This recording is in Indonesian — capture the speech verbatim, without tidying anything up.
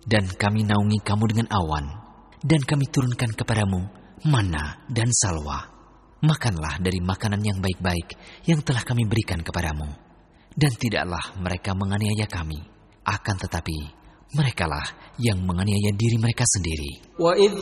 Dan kami naungi kamu dengan awan, dan kami turunkan kepadamu manna dan salwa. Makanlah dari makanan yang baik-baik yang telah kami berikan kepadamu. Dan tidaklah mereka menganiaya kami, akan tetapi merekalah yang menganiaya diri mereka sendiri. وَإِذْ